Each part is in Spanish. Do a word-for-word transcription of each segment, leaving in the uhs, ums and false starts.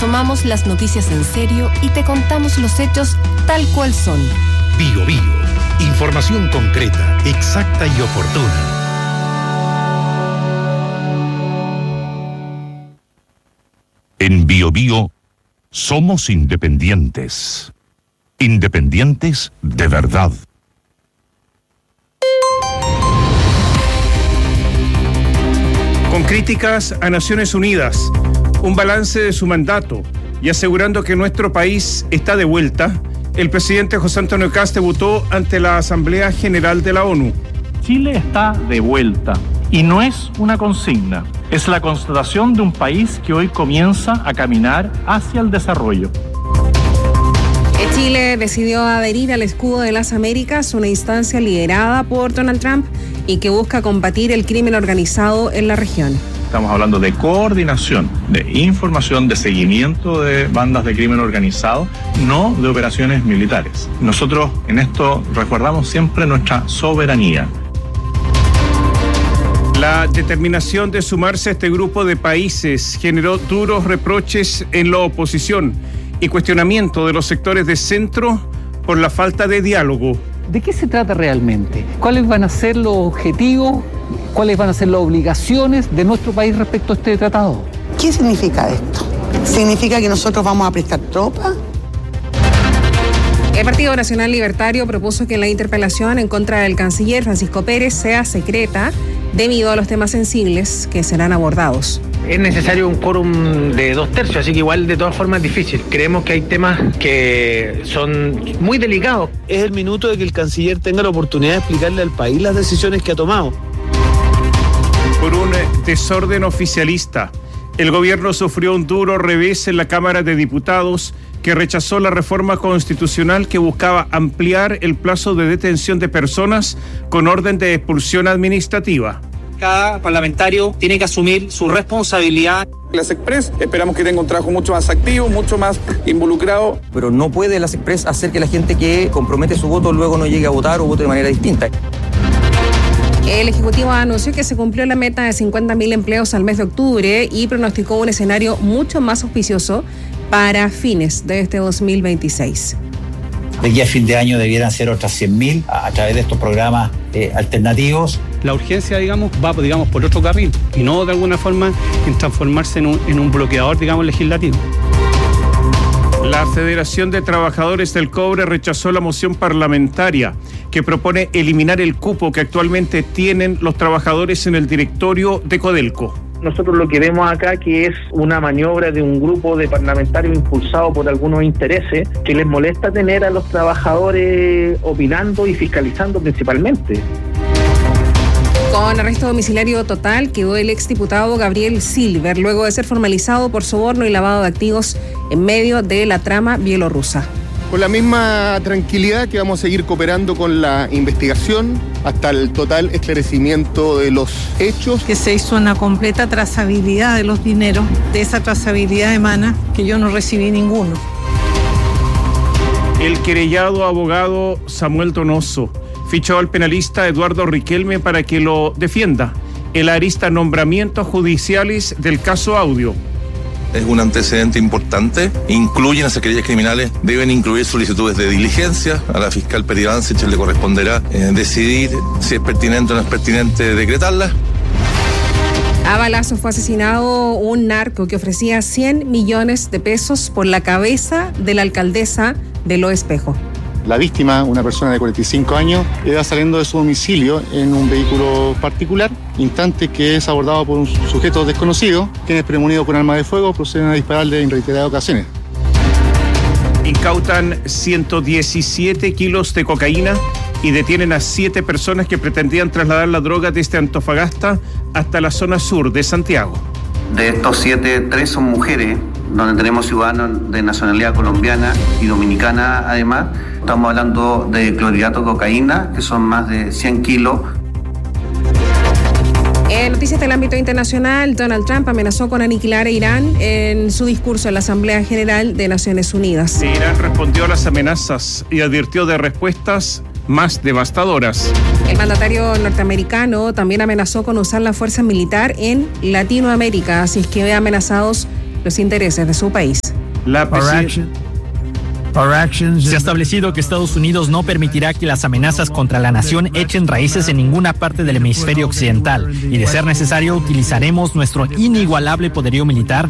tomamos las noticias en serio y te contamos los hechos tal cual son. Bio Bio. Información concreta, exacta y oportuna. En Bio Bio somos independientes. Independientes de verdad. Con críticas a Naciones Unidas, un balance de su mandato y asegurando que nuestro país está de vuelta, el presidente José Antonio Kast debutó ante la Asamblea General de la ONU. Chile está de vuelta y no es una consigna, es la constatación de un país que hoy comienza a caminar hacia el desarrollo. Chile decidió adherir al Escudo de las Américas, una instancia liderada por Donald Trump y que busca combatir el crimen organizado en la región. Estamos hablando de coordinación, de información, de seguimiento de bandas de crimen organizado, no de operaciones militares. Nosotros en esto resguardamos siempre nuestra soberanía. La determinación de sumarse a este grupo de países generó duros reproches en la oposición y cuestionamiento de los sectores de centro por la falta de diálogo. ¿De qué se trata realmente? ¿Cuáles van a ser los objetivos? ¿Cuáles van a ser las obligaciones de nuestro país respecto a este tratado? ¿Qué significa esto? ¿Significa que nosotros vamos a prestar tropas? El Partido Nacional Libertario propuso que la interpelación en contra del canciller Francisco Pérez sea secreta debido a los temas sensibles que serán abordados. Es necesario un quórum de dos tercios, así que igual de todas formas es difícil. Creemos que hay temas que son muy delicados. Es el minuto de que el canciller tenga la oportunidad de explicarle al país las decisiones que ha tomado. Por un desorden oficialista, el gobierno sufrió un duro revés en la Cámara de Diputados que rechazó la reforma constitucional que buscaba ampliar el plazo de detención de personas con orden de expulsión administrativa. Cada parlamentario tiene que asumir su responsabilidad. La SECPRES esperamos que tenga un trabajo mucho más activo, mucho más involucrado. Pero no puede la SECPRES hacer que la gente que compromete su voto luego no llegue a votar o vote de manera distinta. El Ejecutivo anunció que se cumplió la meta de cincuenta mil empleos al mes de octubre y pronosticó un escenario mucho más auspicioso para fines de este dos mil veintiséis. De aquí a fin de año debieran ser otras cien mil a, a través de estos programas eh, alternativos. La urgencia, digamos, va digamos, por otro carril y no de alguna forma en transformarse en un, en un bloqueador, digamos, legislativo. La Federación de Trabajadores del Cobre rechazó la moción parlamentaria que propone eliminar el cupo que actualmente tienen los trabajadores en el directorio de Codelco. Nosotros lo que vemos acá que es una maniobra de un grupo de parlamentarios impulsado por algunos intereses que les molesta tener a los trabajadores opinando y fiscalizando principalmente. Con arresto domiciliario total quedó el exdiputado Gabriel Silver luego de ser formalizado por soborno y lavado de activos en medio de la trama bielorrusa. Con la misma tranquilidad que vamos a seguir cooperando con la investigación hasta el total esclarecimiento de los hechos. Que se hizo una completa trazabilidad de los dineros. De esa trazabilidad emana que yo no recibí ninguno. El querellado abogado Samuel Donoso fichó al penalista Eduardo Riquelme para que lo defienda en la arista nombramientos judiciales del caso Audio. Es un antecedente importante. Incluyen esas querellas criminales, deben incluir solicitudes de diligencia. A la fiscal Peri Bancich le corresponderá eh, decidir si es pertinente o no es pertinente decretarlas. A balazos fue asesinado un narco que ofrecía cien millones de pesos por la cabeza de la alcaldesa de Lo Espejo. La víctima, una persona de cuarenta y cinco años, iba saliendo de su domicilio en un vehículo particular, instante que es abordado por un sujeto desconocido, quienes premonidos con arma de fuego proceden a dispararle en reiteradas ocasiones. Incautan ciento diecisiete kilos de cocaína y detienen a siete personas que pretendían trasladar la droga desde Antofagasta hasta la zona sur de Santiago. De estos siete, tres son mujeres, donde tenemos ciudadanos de nacionalidad colombiana y dominicana además. Estamos hablando de clorhidrato de cocaína, que son más de cien kilos. En noticias del ámbito internacional, Donald Trump amenazó con aniquilar a Irán en su discurso en la Asamblea General de Naciones Unidas. Irán respondió a las amenazas y advirtió de respuestas más devastadoras. El mandatario norteamericano también amenazó con usar la fuerza militar en Latinoamérica si es que ve amenazados los intereses de su país. La presidenta... Se ha establecido que Estados Unidos no permitirá que las amenazas contra la nación echen raíces en ninguna parte del hemisferio occidental y, de ser necesario, utilizaremos nuestro inigualable poderío militar.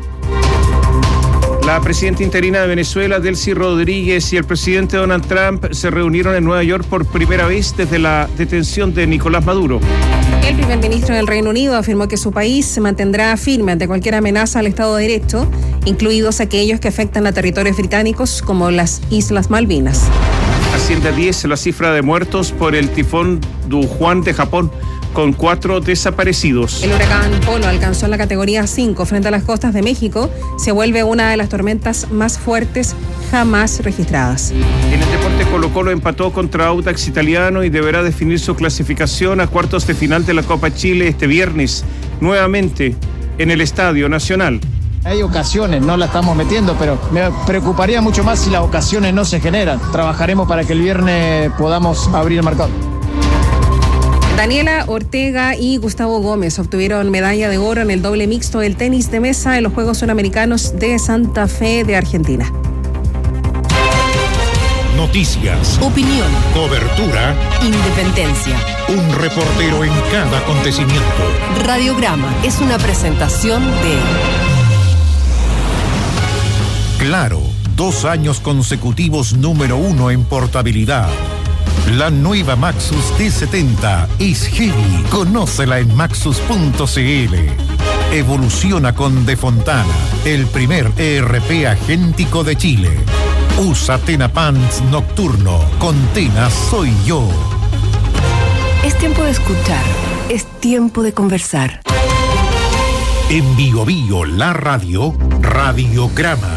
La presidenta interina de Venezuela, Delcy Rodríguez, y el presidente Donald Trump se reunieron en Nueva York por primera vez desde la detención de Nicolás Maduro. El primer ministro del Reino Unido afirmó que su país se mantendrá firme ante cualquier amenaza al Estado de Derecho, incluidos aquellos que afectan a territorios británicos como las Islas Malvinas. Asciende a diez la cifra de muertos por el tifón Dujuan de Japón, con cuatro desaparecidos. El huracán Polo alcanzó la categoría cinco frente a las costas de México. Se vuelve una de las tormentas más fuertes jamás registradas. En el deporte, Colo-Colo empató contra Audax Italiano y deberá definir su clasificación a cuartos de final de la Copa Chile este viernes, nuevamente en el Estadio Nacional. Hay ocasiones, no la estamos metiendo, pero me preocuparía mucho más si las ocasiones no se generan. Trabajaremos para que el viernes podamos abrir el marcador. Daniela Ortega y Gustavo Gómez obtuvieron medalla de oro en el doble mixto del tenis de mesa en los Juegos Suramericanos de Santa Fe de Argentina. Noticias, opinión, cobertura, independencia. Un reportero en cada acontecimiento. Radiograma es una presentación de Claro, dos años consecutivos número uno en portabilidad. La nueva Maxus D setenta es heavy. Conócela en maxus punto c l. Evoluciona con De Fontana, el primer E R P agéntico de Chile. Usa Tena Pants Nocturno. Con Tena soy yo. Es tiempo de escuchar. Es tiempo de conversar. En Bio Bio, la radio, Radiograma.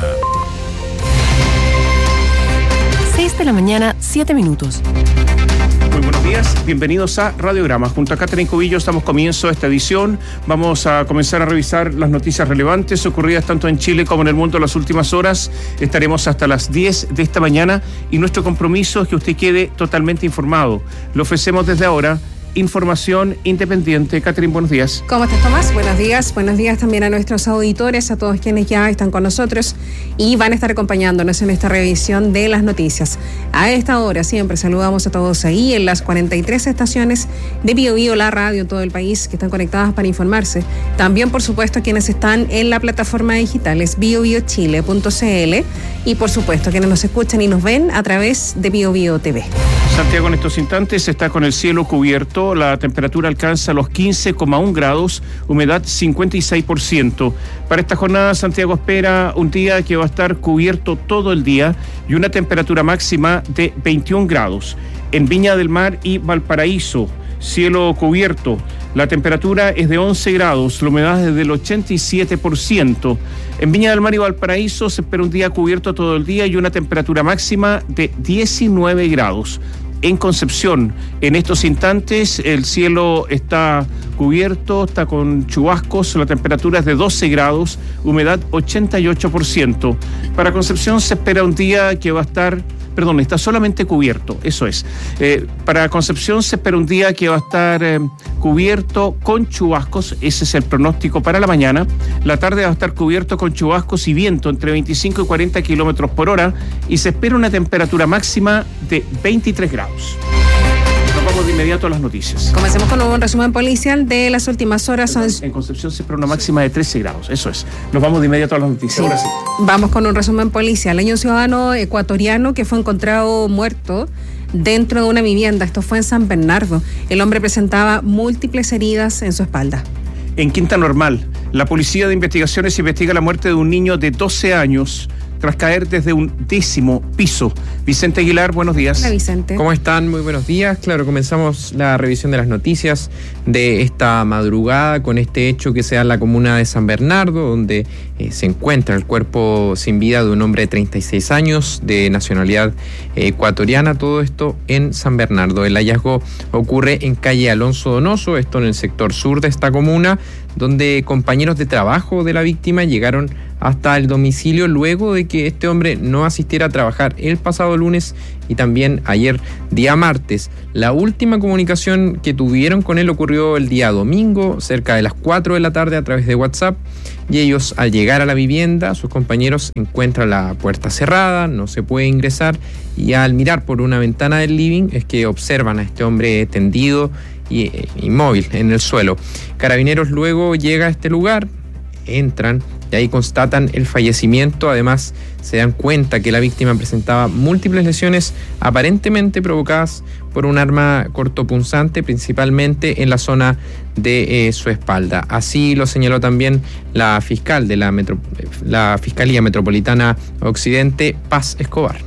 seis de la mañana, siete minutos. Muy buenos días, bienvenidos a Radiograma. Junto a Catherine Cubillo damos comienzo a esta edición. Vamos a comenzar a revisar las noticias relevantes ocurridas tanto en Chile como en el mundo en las últimas horas. Estaremos hasta las diez de esta mañana y nuestro compromiso es que usted quede totalmente informado. Le ofrecemos desde ahora información independiente. Catherine, buenos días. ¿Cómo estás, Tomás? Buenos días. Buenos días también a nuestros auditores, a todos quienes ya están con nosotros y van a estar acompañándonos en esta revisión de las noticias. A esta hora siempre saludamos a todos ahí en las cuarenta y tres estaciones de Bio Bio, la radio en todo el país, que están conectadas para informarse. También, por supuesto, quienes están en la plataforma digital es bio bio chile punto c l y, por supuesto, quienes nos escuchan y nos ven a través de Bio Bio T V. Santiago en estos instantes está con el cielo cubierto, la temperatura alcanza los quince coma uno grados, humedad cincuenta y seis por ciento. Para esta jornada, Santiago espera un día que va a estar cubierto todo el día y una temperatura máxima de veintiún grados. En Viña del Mar y Valparaíso, cielo cubierto, la temperatura es de once grados, la humedad es del ochenta y siete por ciento. En Viña del Mar y Valparaíso se espera un día cubierto todo el día y una temperatura máxima de diecinueve grados. En Concepción, en estos instantes, el cielo está cubierto, está con chubascos, la temperatura es de doce grados, humedad ochenta y ocho por ciento. Para Concepción se espera un día que va a estar, perdón, está solamente cubierto, eso es. Eh, para Concepción se espera un día que va a estar eh, cubierto con chubascos, ese es el pronóstico para la mañana. La tarde va a estar cubierto con chubascos y viento entre veinticinco y cuarenta kilómetros por hora y se espera una temperatura máxima de veintitrés grados. Nos vamos de inmediato a las noticias. Comencemos con un resumen policial de las últimas horas. Perdón, en Concepción se espera una máxima de trece grados, eso es. Nos vamos de inmediato a las noticias. Sí. Ahora sí. Vamos con un resumen policial. Hay un ciudadano ecuatoriano que fue encontrado muerto dentro de una vivienda. Esto fue en San Bernardo. El hombre presentaba múltiples heridas en su espalda. En Quinta Normal, la Policía de Investigaciones investiga la muerte de un niño de doce años tras caer desde un décimo piso. Vicente Aguilar, buenos días. Hola, Vicente. ¿Cómo están? Muy buenos días. Claro, comenzamos la revisión de las noticias de esta madrugada con este hecho que se da en la comuna de San Bernardo, donde eh, se encuentra el cuerpo sin vida de un hombre de treinta y seis años, de nacionalidad eh, ecuatoriana. Todo esto en San Bernardo. El hallazgo ocurre en calle Alonso Donoso, esto en el sector sur de esta comuna, donde compañeros de trabajo de la víctima llegaron hasta el domicilio luego de que este hombre no asistiera a trabajar el pasado lunes y también ayer día martes. La última comunicación que tuvieron con él ocurrió el día domingo, cerca de las cuatro de la tarde, a través de WhatsApp, y ellos, al llegar a la vivienda, sus compañeros encuentran la puerta cerrada, no se puede ingresar, y al mirar por una ventana del living es que observan a este hombre tendido y inmóvil en el suelo. Carabineros luego llega a este lugar, entran y ahí constatan el fallecimiento. Además, se dan cuenta que la víctima presentaba múltiples lesiones aparentemente provocadas por un arma cortopunzante, principalmente en la zona de eh, su espalda. Así lo señaló también la fiscal de la, metro, la Fiscalía Metropolitana Occidente, Paz Escobar.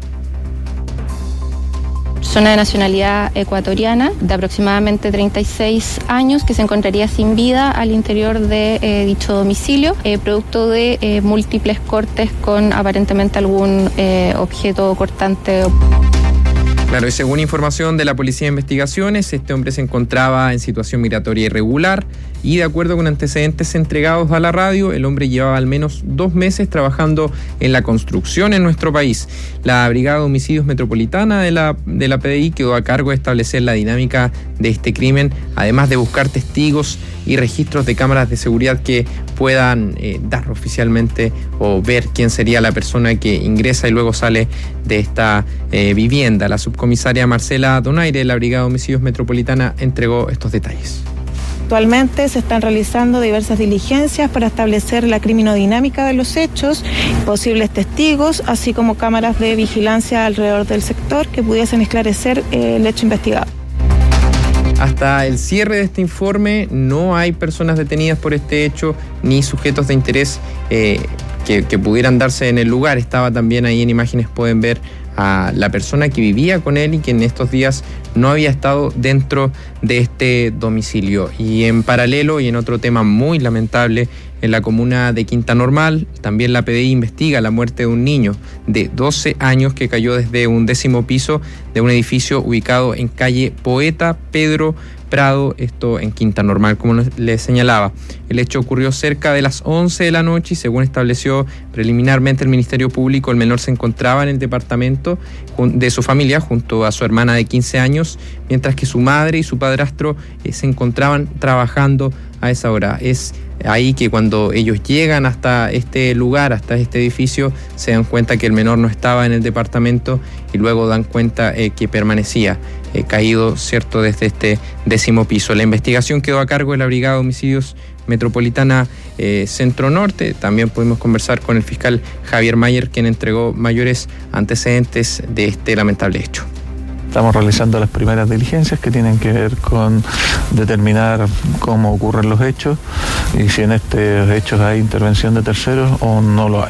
Persona de nacionalidad ecuatoriana de aproximadamente treinta y seis años que se encontraría sin vida al interior de eh, dicho domicilio, eh, producto de eh, múltiples cortes con aparentemente algún eh, objeto cortante. Claro, y según información de la Policía de Investigaciones, este hombre se encontraba en situación migratoria irregular y, de acuerdo con antecedentes entregados a la radio, el hombre llevaba al menos dos meses trabajando en la construcción en nuestro país. La Brigada de Homicidios Metropolitana de la, de la P D I quedó a cargo de establecer la dinámica de este crimen, además de buscar testigos y registros de cámaras de seguridad que puedan eh, dar oficialmente o ver quién sería la persona que ingresa y luego sale de esta eh, vivienda. La subcomisaria Marcela Donaire de la Brigada de Homicidios Metropolitana entregó estos detalles. Actualmente se están realizando diversas diligencias para establecer la criminodinámica de los hechos, posibles testigos, así como cámaras de vigilancia alrededor del sector que pudiesen esclarecer eh, el hecho investigado. Hasta el cierre de este informe no hay personas detenidas por este hecho ni sujetos de interés eh, que, que pudieran darse en el lugar. Estaba también ahí en imágenes, pueden ver a la persona que vivía con él y que en estos días no había estado dentro de este domicilio. Y en paralelo, y en otro tema muy lamentable, en la comuna de Quinta Normal, también la P D I investiga la muerte de un niño de doce años que cayó desde un décimo piso de un edificio ubicado en calle Poeta Pedro Prado, esto en Quinta Normal, como les señalaba. El hecho ocurrió cerca de las once de la noche y, según estableció preliminarmente el Ministerio Público, el menor se encontraba en el departamento de su familia junto a su hermana de quince años, mientras que su madre y su padrastro eh, se encontraban trabajando a esa hora. Es ahí que cuando ellos llegan hasta este lugar, hasta este edificio, se dan cuenta que el menor no estaba en el departamento y luego dan cuenta eh, que permanecía eh, caído, cierto, desde este décimo piso. La investigación quedó a cargo de la Brigada de Homicidios Metropolitana eh, Centro Norte. También pudimos conversar con el fiscal Javier Mayer, quien entregó mayores antecedentes de este lamentable hecho. Estamos realizando las primeras diligencias que tienen que ver con determinar cómo ocurren los hechos y si en estos hechos hay intervención de terceros o no lo hay.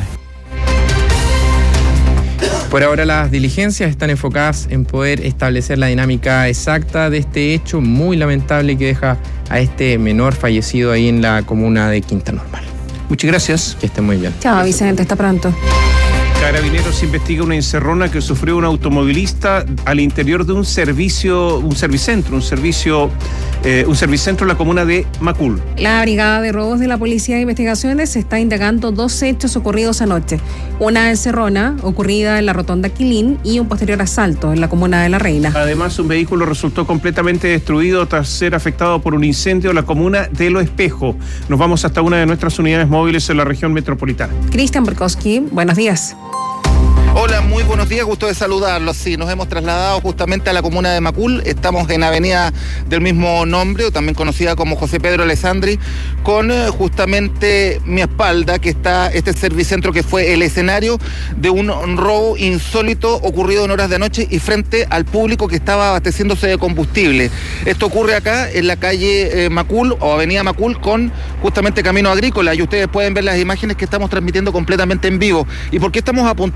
Por ahora las diligencias están enfocadas en poder establecer la dinámica exacta de este hecho muy lamentable que deja a este menor fallecido ahí en la comuna de Quinta Normal. Muchas gracias. Que estén muy bien. Chao, Vicente, hasta pronto. Carabineros investiga una encerrona que sufrió un automovilista al interior de un servicio, un servicentro, un servicio, eh, un servicentro en la comuna de Macul. La Brigada de Robos de la Policía de Investigaciones está indagando dos hechos ocurridos anoche. Una encerrona ocurrida en la rotonda Quilín y un posterior asalto en la comuna de La Reina. Además, un vehículo resultó completamente destruido tras ser afectado por un incendio en la comuna de Lo Espejo. Nos vamos hasta una de nuestras unidades móviles en la región metropolitana. Cristian Borkowski, buenos días. Hola, muy buenos días, gusto de saludarlos. Sí, nos hemos trasladado justamente a la comuna de Macul. Estamos en avenida del mismo nombre, o también conocida como José Pedro Alessandri, con eh, justamente mi espalda, que está este servicentro que fue el escenario de un robo insólito ocurrido en horas de noche y frente al público que estaba abasteciéndose de combustible. Esto ocurre acá en la calle eh, Macul o avenida Macul con justamente Camino Agrícola, y ustedes pueden ver las imágenes que estamos transmitiendo completamente en vivo. ¿Y por qué estamos apuntando hacia el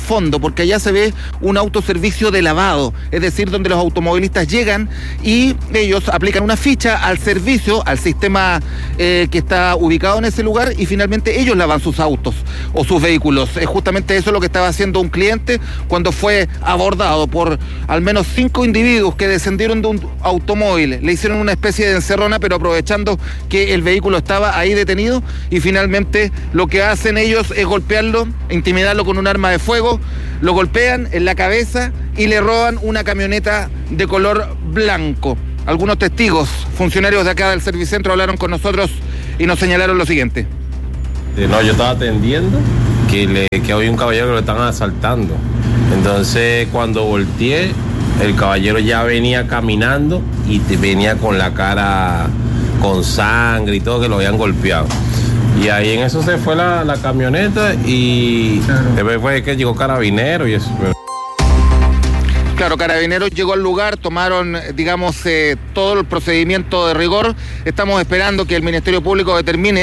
fondo, porque allá se ve un autoservicio de lavado, es decir, donde los automovilistas llegan y ellos aplican una ficha al servicio, al sistema eh, que está ubicado en ese lugar, y finalmente ellos lavan sus autos o sus vehículos. Es justamente eso lo que estaba haciendo un cliente cuando fue abordado por al menos cinco individuos que descendieron de un automóvil, le hicieron una especie de encerrona, pero aprovechando que el vehículo estaba ahí detenido, y finalmente lo que hacen ellos es golpearlo, intimidarlo con un arma de fuego, lo golpean en la cabeza y le roban una camioneta de color blanco. Algunos testigos, funcionarios de acá del Servicentro, hablaron con nosotros y nos señalaron lo siguiente. No, yo estaba atendiendo que, le, que había un caballero que lo estaban asaltando. Entonces, cuando volteé, el caballero ya venía caminando y venía con la cara con sangre y todo, que lo habían golpeado. Y ahí en eso se fue la, la camioneta y claro. Después fue que llegó Carabinero y eso. Claro, Carabineros llegó al lugar, tomaron, digamos, eh, todo el procedimiento de rigor. Estamos esperando que el Ministerio Público determine